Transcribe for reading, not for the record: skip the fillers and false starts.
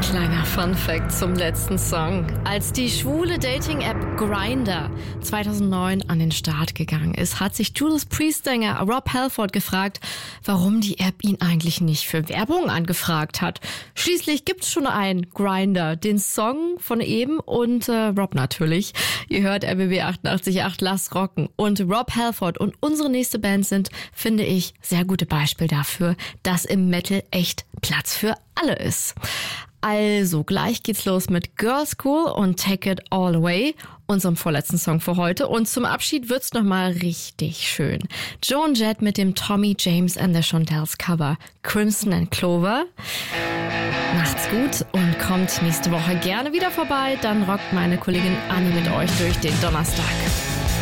Kleiner Funfact zum letzten Song. Als die schwule Dating-App Grindr 2009 an den Start gegangen ist, hat sich Judas Priest-Sänger Rob Halford gefragt, warum die App ihn eigentlich nicht für Werbung angefragt hat. Schließlich gibt's schon einen Grindr, den Song von eben und Rob natürlich. Ihr hört RBB 88.8, Lass rocken. Und Rob Halford und unsere nächste Band sind, finde ich, sehr gute Beispiele dafür, dass im Metal echt Platz für alle ist. Also, gleich geht's los mit Girls School und Take It All Away, unserem vorletzten Song für heute. Und zum Abschied wird's nochmal richtig schön. Joan Jett mit dem Tommy James and the Chantels Cover Crimson and Clover. Macht's gut und kommt nächste Woche gerne wieder vorbei. Dann rockt meine Kollegin Anni mit euch durch den Donnerstag.